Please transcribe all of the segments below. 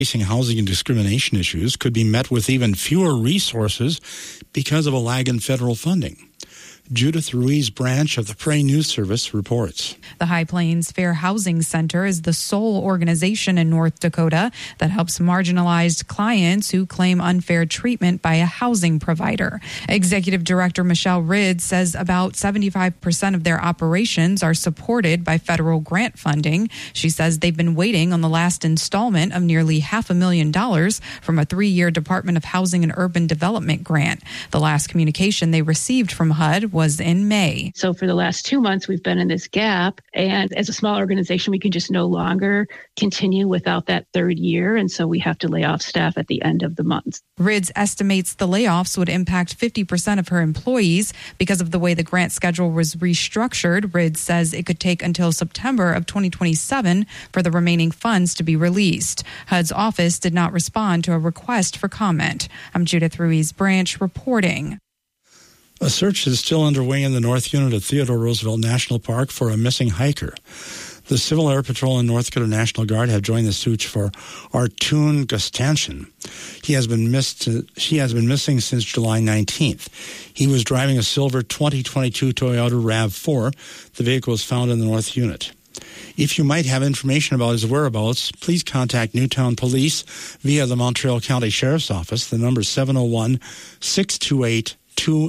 facing housing and discrimination issues could be met with even fewer resources because of a lag in federal funding. Judith Ruiz Branch of the Prairie News Service reports. The High Plains Fair Housing Center is the sole organization in North Dakota that helps marginalized clients who claim unfair treatment by a housing provider. Executive Director Michelle Ridd says about 75% of their operations are supported by federal grant funding. She says they've been waiting on the last installment of nearly $500,000 from a 3-year Department of Housing and Urban Development grant. The last communication they received from HUD was in May. So for the last 2 months, we've been in this gap. And as a small organization, we can just no longer continue without that third year. And so we have to lay off staff at the end of the month. Rids estimates the layoffs would impact 50% of her employees because of the way the grant schedule was restructured. Rids says it could take until September of 2027 for the remaining funds to be released. HUD's office did not respond to a request for comment. I'm Judith Ruiz Branch reporting. A search is still underway in the North Unit of Theodore Roosevelt National Park for a missing hiker. The Civil Air Patrol and North Dakota National Guard have joined the search for Artun Gustansson. He has been missing since July 19th. He was driving a silver 2022 Toyota RAV4. The vehicle was found in the North Unit. If you might have information about his whereabouts, please contact Newtown Police via the Montreal County Sheriff's Office. The number is 701-628-2975.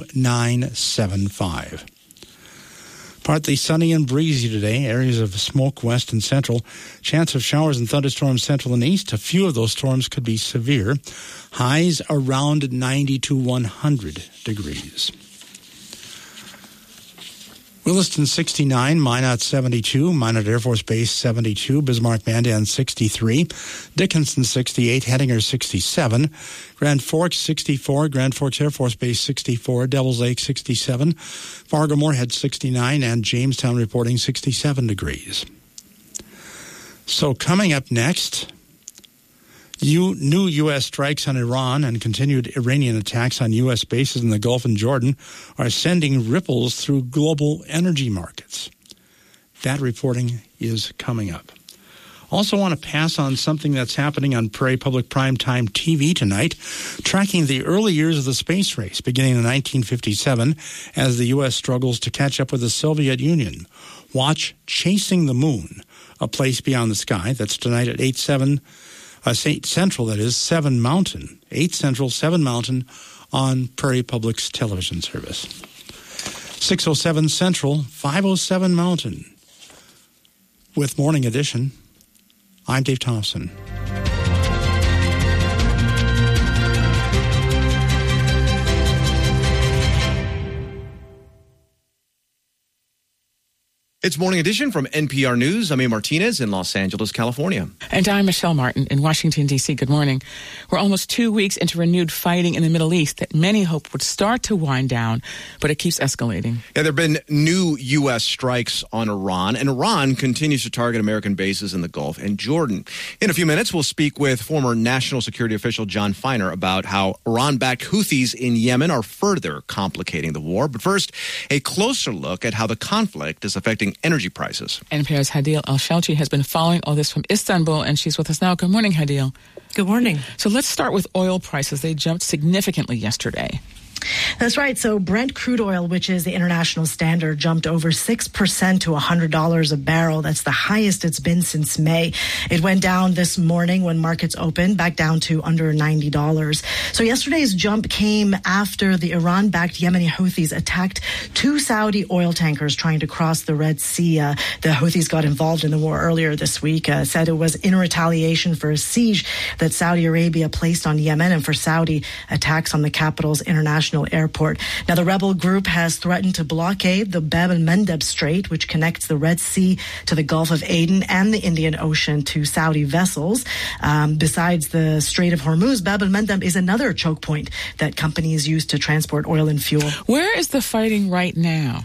Partly sunny and breezy today. Areas of smoke west and central. Chance of showers and thunderstorms central and east. A few of those storms could be severe. Highs around 90 to 100 degrees. Williston 69, Minot 72, Minot Air Force Base 72, Bismarck-Mandan 63, Dickinson 68, Hettinger 67, Grand Forks 64, Grand Forks Air Force Base 64, Devils Lake 67, Fargo-Moorhead 69, and Jamestown reporting 67 degrees. So coming up next, new U.S. strikes on Iran and continued Iranian attacks on U.S. bases in the Gulf and Jordan are sending ripples through global energy markets. That reporting is coming up. Also want to pass on something that's happening on Prairie Public Primetime TV tonight, tracking the early years of the space race beginning in 1957 as the U.S. struggles to catch up with the Soviet Union. Watch Chasing the Moon, A Place Beyond the Sky. That's tonight at 8 Central, that is, 7 Mountain. 8 Central, 7 Mountain on Prairie Public's television service. 6:07 Central, 5:07 Mountain. With Morning Edition, I'm Dave Thompson. It's Morning Edition from NPR News. I'm A. Martinez in Los Angeles, California. And I'm Michelle Martin in Washington, D.C. Good morning. We're almost 2 weeks into renewed fighting in the Middle East that many hoped would start to wind down, but it keeps escalating. Yeah, there have been new U.S. strikes on Iran, and Iran continues to target American bases in the Gulf and Jordan. In a few minutes, we'll speak with former national security official John Feiner about how Iran-backed Houthis in Yemen are further complicating the war. But first, a closer look at how the conflict is affecting energy prices. NPR's Hadil Al-Shalchi has been following all this from Istanbul, and she's with us now. Good morning, Hadil. Good morning. So let's start with oil prices. They jumped significantly yesterday. That's right. So Brent crude oil, which is the international standard, jumped over 6% to $100 a barrel. That's the highest it's been since May. It went down this morning when markets opened, back down to under $90. So yesterday's jump came after the Iran-backed Yemeni Houthis attacked 2 Saudi oil tankers trying to cross the Red Sea. The Houthis got involved in the war earlier this week, said it was in retaliation for a siege that Saudi Arabia placed on Yemen and for Saudi attacks on the capital's international airport. Now, the rebel group has threatened to blockade the Bab el-Mandeb Strait, which connects the Red Sea to the Gulf of Aden and the Indian Ocean to Saudi vessels. Besides the Strait of Hormuz, Bab el-Mandeb is another choke point that companies use to transport oil and fuel. Where is the fighting right now?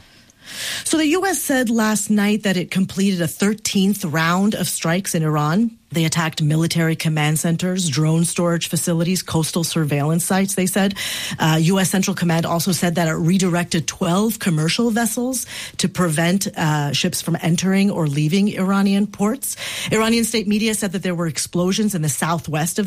So the U.S. said last night that it completed a 13th round of strikes in Iran. They attacked military command centers, drone storage facilities, coastal surveillance sites, they said. U.S. Central Command also said that it redirected 12 commercial vessels to prevent ships from entering or leaving Iranian ports. Iranian state media said that there were explosions in the southwest of